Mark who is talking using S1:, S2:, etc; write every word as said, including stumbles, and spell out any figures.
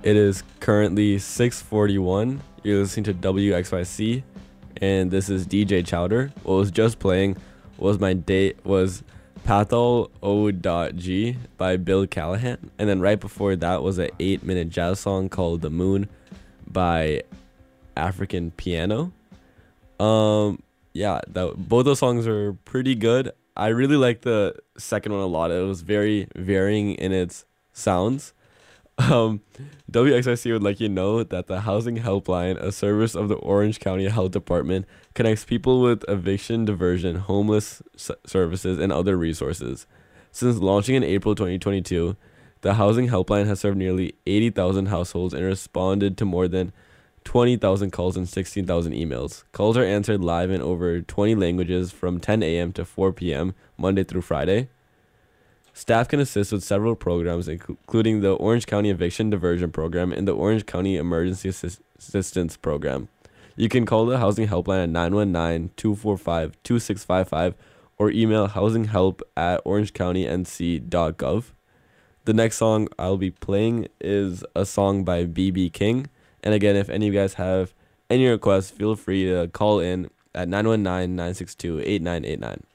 S1: It is currently six forty-one. You're listening to W X Y C, and this is D J Chowder. What was just playing was my date was Pathol O.G by Bill Callahan, and then right before that was an eight-minute jazz song called "The Moon" by African Piano. Um, yeah, that both those songs are pretty good. I really like the second one a lot. It was very varying in its sounds. Um, W X I C would like you know that the Housing Helpline, a service of the Orange County Health Department, connects people with eviction, diversion, homeless s- services, and other resources. Since launching in April twenty twenty-two, the Housing Helpline has served nearly eighty thousand households and responded to more than twenty thousand calls and sixteen thousand emails. Calls are answered live in over twenty languages from ten a.m. to four p.m. Monday through Friday. Staff can assist with several programs, including the Orange County Eviction Diversion Program and the Orange County Emergency Assist- Assistance Program. You can call the Housing Helpline at nine one nine, two four five, two six five five or email housinghelp at orange county n c dot gov. The next song I'll be playing is a song by B B King. And again, if any of you guys have any requests, feel free to call in at nine one nine, nine six two, eight nine eight nine.